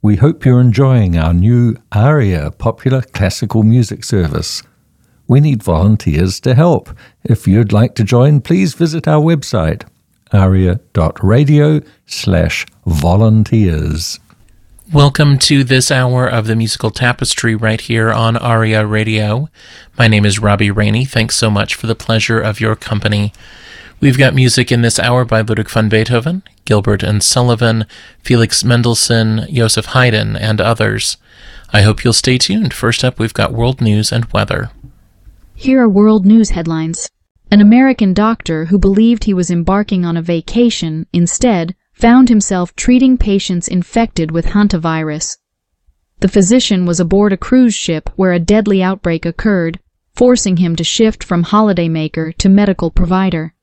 We hope you're enjoying our new ARIA popular classical music service. We need volunteers to help. If you'd like to join, please visit our website, aria.radio/volunteers. Welcome to this hour of the Musical Tapestry right here on ARIA Radio. My name is Robbie Rainey. Thanks so much for the pleasure of your company. We've got music in this hour by Ludwig van Beethoven, Gilbert and Sullivan, Felix Mendelssohn, Joseph Haydn, and others. I hope you'll stay tuned. First up, we've got world news and weather. Here are world news headlines. An American doctor who believed he was embarking on a vacation instead found himself treating patients infected with hantavirus. The physician was aboard a cruise ship where a deadly outbreak occurred, forcing him to shift from holidaymaker to medical provider.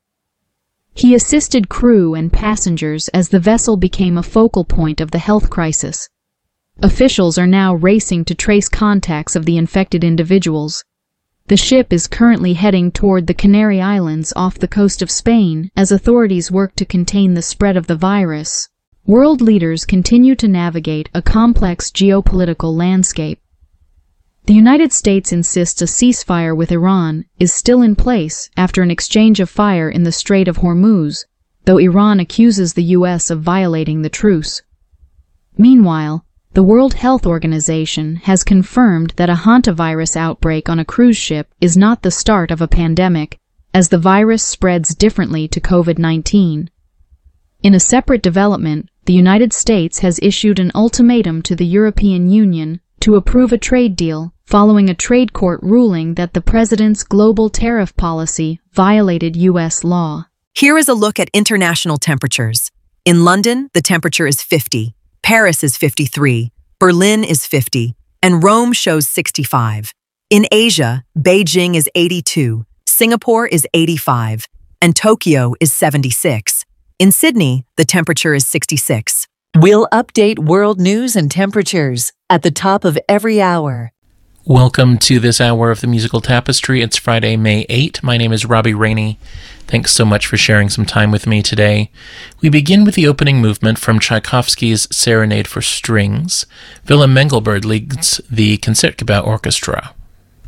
He assisted crew and passengers as the vessel became a focal point of the health crisis. Officials are now racing to trace contacts of the infected individuals. The ship is currently heading toward the Canary Islands off the coast of Spain as authorities work to contain the spread of the virus. World leaders continue to navigate a complex geopolitical landscape. The United States insists a ceasefire with Iran is still in place after an exchange of fire in the Strait of Hormuz, though Iran accuses the U.S. of violating the truce. Meanwhile, the World Health Organization has confirmed that a hantavirus outbreak on a cruise ship is not the start of a pandemic, as the virus spreads differently to COVID-19. In a separate development, the United States has issued an ultimatum to the European Union to approve a trade deal following a trade court ruling that the president's global tariff policy violated U.S. law. Here is a look at international temperatures. In London, the temperature is 50. Paris is 53, Berlin is 50, and Rome shows 65. In Asia, Beijing is 82, Singapore is 85, and Tokyo is 76. In Sydney, the temperature is 66. We'll update world news and temperatures at the top of every hour. Welcome to this hour of the Musical Tapestry. It's Friday, May 8. My name is Robbie Rainey. Thanks so much for sharing some time with me today. We begin with the opening movement from Tchaikovsky's Serenade for Strings. Willem Mengelberg leads the Concertgebouw Orchestra.